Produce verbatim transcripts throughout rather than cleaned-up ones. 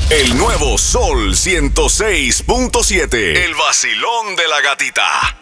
El nuevo Sol ciento seis punto siete. El vacilón de la gatita.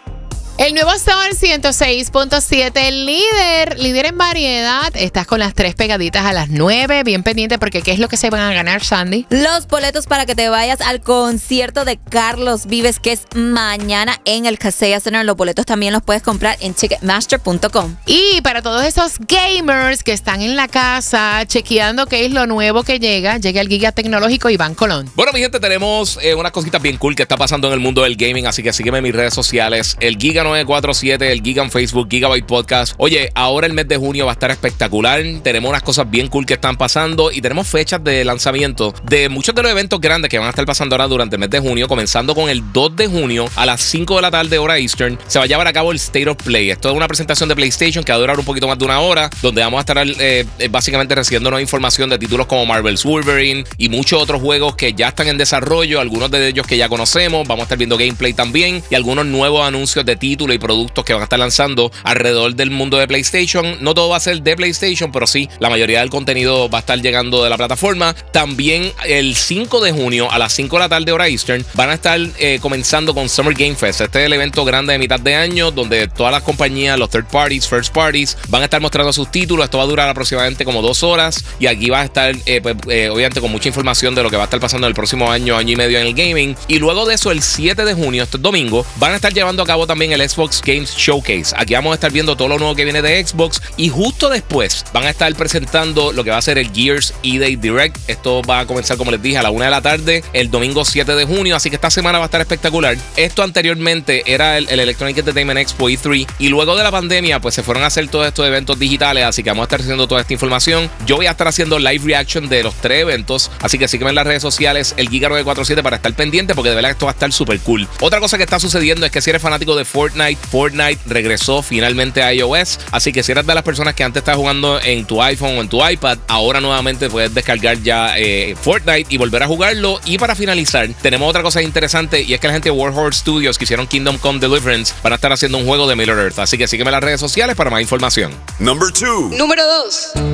El nuevo Sol ciento seis punto siete, el líder, líder en variedad. Estás con las tres pegaditas a las nueve, bien pendiente porque ¿qué es lo que se van a ganar, Sandy? Los boletos para que te vayas al concierto de Carlos Vives, que es mañana en el Kaseya Center. Los boletos también los puedes comprar en ticketmaster punto com. Y para todos esos gamers que están en la casa chequeando qué es lo nuevo que llega, llega el Giga Tecnológico Iván Colón. Bueno, mi gente, tenemos eh, unas cositas bien cool que está pasando en el mundo del gaming, así que sígueme en mis redes sociales, el Giga nueve cuatro siete, el Giga en Facebook, Gigabyte Podcast. Oye, ahora el mes de junio va a estar espectacular. Tenemos unas cosas bien cool que están pasando y tenemos fechas de lanzamiento de muchos de los eventos grandes que van a estar pasando ahora durante el mes de junio, comenzando con el dos de junio a las cinco de la tarde hora Eastern. Se va a llevar a cabo el State of Play. Esto es una presentación de PlayStation que va a durar un poquito más de una hora, donde vamos a estar eh, básicamente recibiendo nueva información de títulos como Marvel's Wolverine y muchos otros juegos que ya están en desarrollo, algunos de ellos que ya conocemos. Vamos a estar viendo gameplay también y algunos nuevos anuncios de títulos y productos que van a estar lanzando alrededor del mundo de PlayStation. No todo va a ser de PlayStation, pero sí, la mayoría del contenido va a estar llegando de la plataforma. También el cinco de junio a las cinco de la tarde hora Eastern van a estar eh, comenzando con Summer Game Fest. Este es el evento grande de mitad de año donde todas las compañías, los third parties, first parties, van a estar mostrando sus títulos. Esto va a durar aproximadamente como dos horas y aquí va a estar eh, pues, eh, obviamente con mucha información de lo que va a estar pasando en el próximo año, año y medio en el gaming. Y luego de eso, el siete de junio, este domingo, van a estar llevando a cabo también el Xbox Games Showcase. Aquí vamos a estar viendo todo lo nuevo que viene de Xbox y justo después van a estar presentando lo que va a ser el Gears E-Day Direct. Esto va a comenzar, como les dije, a la una de la tarde el domingo siete de junio, así que esta semana va a estar espectacular. Esto anteriormente era el, el Electronic Entertainment Expo E tres y luego de la pandemia pues se fueron a hacer todos estos eventos digitales, así que vamos a estar haciendo toda esta información. Yo voy a estar haciendo live reaction de los tres eventos, así que sígueme en las redes sociales, el Giga nueve cuatro siete, para estar pendiente porque de verdad esto va a estar súper cool. Otra cosa que está sucediendo es que si eres fanático de Fortnite, Fortnite regresó finalmente a iOS, así que si eres de las personas que antes estabas jugando en tu iPhone o en tu iPad, ahora nuevamente puedes descargar ya eh, Fortnite y volver a jugarlo. Y para finalizar, tenemos otra cosa interesante y es que la gente de Warhorse Studios que hicieron Kingdom Come Deliverance van a estar haciendo un juego de Middle Earth, así que sígueme en las redes sociales para más información. Number two. Número dos.